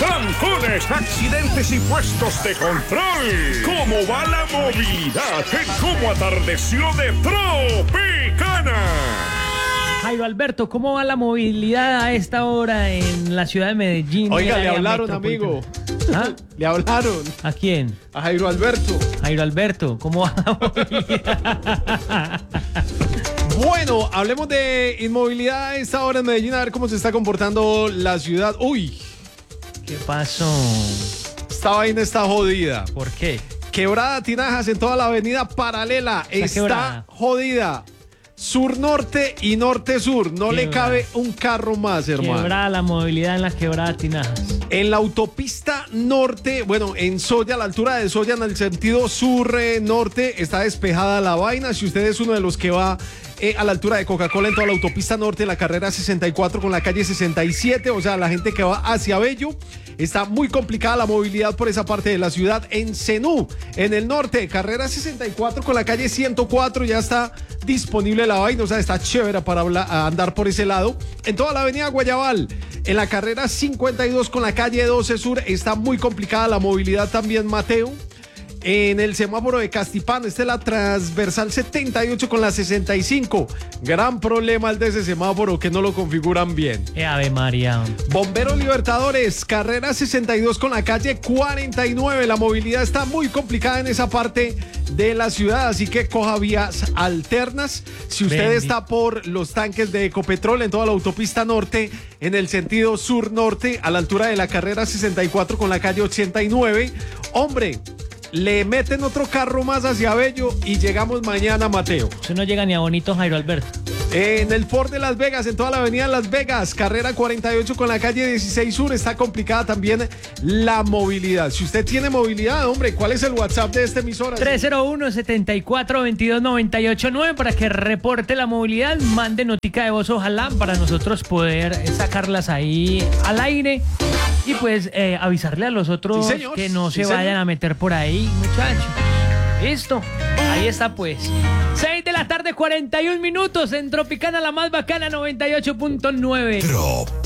trancones, accidentes y puestos de control. ¿Cómo va la movilidad en cómo atardeció de Tropicana? Jairo Alberto, ¿cómo va la movilidad a esta hora en la ciudad de Medellín? Oiga, le hablaron, amigo. ¿Ah? Le hablaron. ¿A quién? A Jairo Alberto. Jairo Alberto, ¿cómo va la movilidad? Bueno, hablemos de inmovilidad a esta hora en Medellín, a ver cómo se está comportando la ciudad. Uy, ¿Qué pasó? esta vaina está jodida. ¿Por qué? Quebrada Tinajas en toda la avenida paralela. Está quebrada. jodida. Sur-norte y norte-sur. No le cabe un carro más, hermano. Quebrada la movilidad en la quebrada Tinajas. En la autopista norte, bueno, en Soya, a la altura de Soya, en el sentido sur-norte, está despejada la vaina. Si usted es uno de los que va a la altura de Coca-Cola en toda la autopista norte, la carrera 64 con la calle 67, o sea, la gente que va hacia Bello, está muy complicada la movilidad por esa parte de la ciudad. En Zenú, en el norte, carrera 64 con la calle 104, ya está disponible la vaina, o sea, está chévere para andar por ese lado. En toda la avenida Guayabal, en la carrera 52 con la calle 12 Sur, está muy complicada la movilidad también, Mateo. En el semáforo de Castipán, esta es la transversal 78 con la 65. Gran problema el de ese semáforo, que no lo configuran bien. Ave María. Bomberos Libertadores, carrera 62 con la calle 49. La movilidad está muy complicada en esa parte de la ciudad, así que coja vías alternas. Si usted está por los tanques de Ecopetrol en toda la autopista norte, en el sentido sur-norte, a la altura de la carrera 64 con la calle 89, hombre, le meten otro carro más hacia Bello y llegamos mañana, Mateo. Usted no llega ni a bonito, Jairo Alberto. En el Ford de Las Vegas, en toda la avenida Las Vegas, carrera 48 con la calle 16 Sur, está complicada también la movilidad. Si usted tiene movilidad, hombre, ¿cuál es el WhatsApp de esta emisora? 301-74-22-98-9 para que reporte la movilidad, mande notica de voz, ojalá, para nosotros poder sacarlas ahí al aire y pues avisarle a los otros que no se vayan a meter por ahí, muchachos. Listo, ahí está pues. 6 de la tarde, 41 minutos en Tropicana, la más bacana, 98.9.